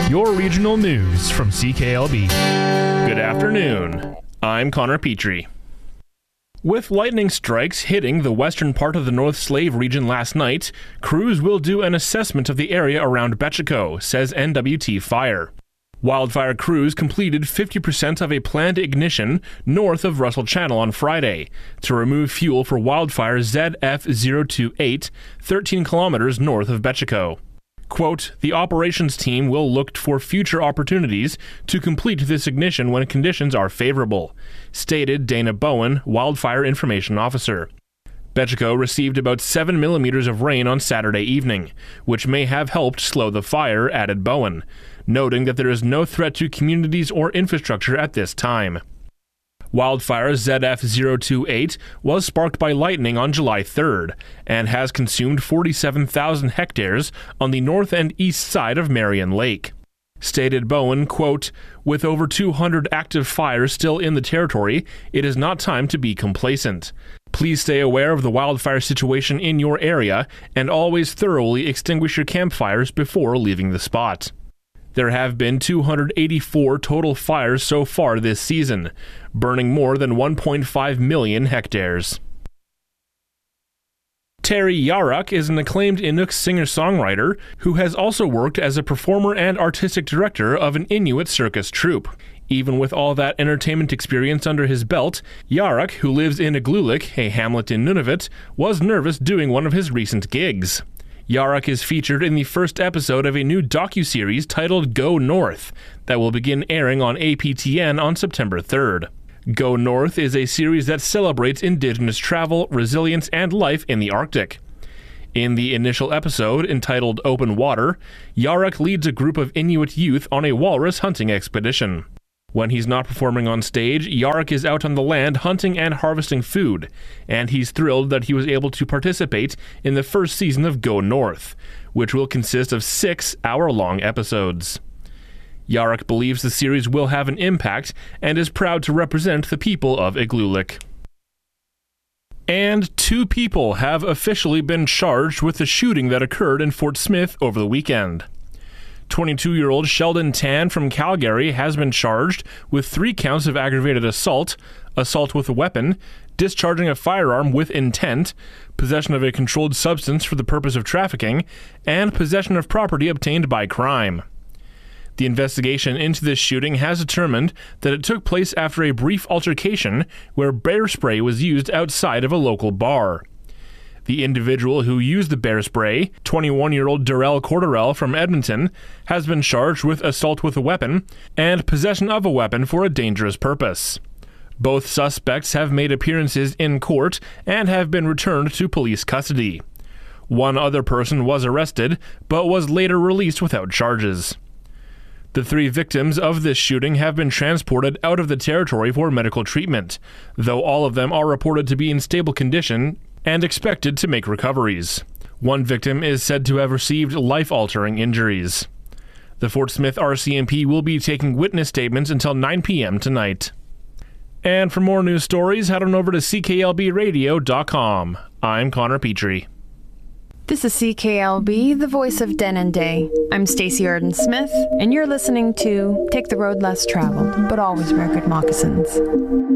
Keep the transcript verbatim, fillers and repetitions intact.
Your regional news from C K L B. Good afternoon. I'm Connor Petrie. With lightning strikes hitting the western part of the North Slave region last night, crews will do an assessment of the area around Betchico, says N W T Fire. Wildfire crews completed fifty percent of a planned ignition north of Russell Channel on Friday to remove fuel for wildfire Z F zero two eight, thirteen kilometers north of Betchico. Quote, the operations team will look for future opportunities to complete this ignition when conditions are favorable, stated Dana Bowen, Wildfire Information Officer. Betchico received about seven millimeters of rain on Saturday evening, which may have helped slow the fire, added Bowen, noting that there is no threat to communities or infrastructure at this time. Wildfire Z F zero two eight was sparked by lightning on July third and has consumed forty-seven thousand hectares on the north and east side of Marion Lake. Stated Bowen, quote, with over two hundred active fires still in the territory, it is not time to be complacent. Please stay aware of the wildfire situation in your area and always thoroughly extinguish your campfires before leaving the spot. There have been two hundred eighty-four total fires so far this season, burning more than one point five million hectares. Terry Yaruk is an acclaimed Inuk singer-songwriter who has also worked as a performer and artistic director of an Inuit circus troupe. Even with all that entertainment experience under his belt, Yaruk, who lives in Igloolik, a hamlet in Nunavut, was nervous doing one of his recent gigs. Yaruk is featured in the first episode of a new docuseries titled Go North that will begin airing on A P T N on September third. Go North is a series that celebrates Indigenous travel, resilience, and life in the Arctic. In the initial episode, entitled Open Water, Yaruk leads a group of Inuit youth on a walrus hunting expedition. When he's not performing on stage, Yaruk is out on the land hunting and harvesting food, and he's thrilled that he was able to participate in the first season of Go North, which will consist of six hour-long episodes. Yaruk believes the series will have an impact and is proud to represent the people of Igloolik. And two people have officially been charged with the shooting that occurred in Fort Smith over the weekend. twenty-two-year-old Sheldon Tan from Calgary has been charged with three counts of aggravated assault, assault with a weapon, discharging a firearm with intent, possession of a controlled substance for the purpose of trafficking, and possession of property obtained by crime. The investigation into this shooting has determined that it took place after a brief altercation where bear spray was used outside of a local bar. The individual who used the bear spray, twenty-one-year-old Darrell Corderell from Edmonton, has been charged with assault with a weapon and possession of a weapon for a dangerous purpose. Both suspects have made appearances in court and have been returned to police custody. One other person was arrested, but was later released without charges. The three victims of this shooting have been transported out of the territory for medical treatment, though all of them are reported to be in stable condition and expected to make recoveries. One victim is said to have received life-altering injuries. The Fort Smith R C M P will be taking witness statements until nine p.m. tonight. And for more news stories, head on over to C K L B radio dot com. I'm Connor Petrie. This is C K L B, the voice of Denendeh. I'm Stacey Arden-Smith, and you're listening to Take the Road Less Traveled, but always wear good moccasins.